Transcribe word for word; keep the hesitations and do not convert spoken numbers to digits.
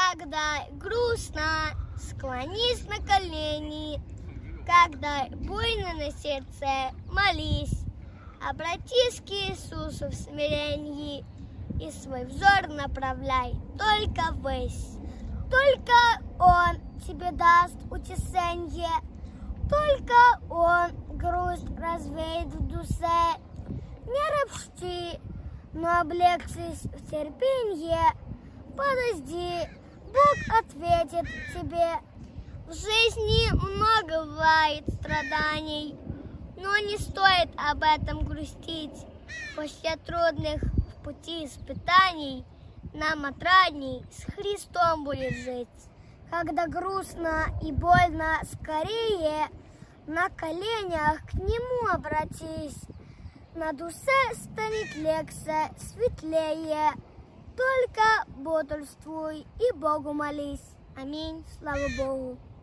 Когда грустно, склонись на колени. Когда больно на сердце, молись. Обратись к Иисусу в смирении и свой взор направляй только ввысь. Только Он тебе даст утешение, только Он грусть развеет в душе. Не ропщи, но облегчись в терпенье. Подожди, Бог ответит тебе. В жизни много бывает страданий, но не стоит об этом грустить. После трудных в пути испытаний нам отрадней с Христом будет жить. Когда грустно и больно, скорее на коленях к Нему обратись. На душе станет легче, светлее. Только бодрствуй и Богу молись. Аминь. Слава Богу.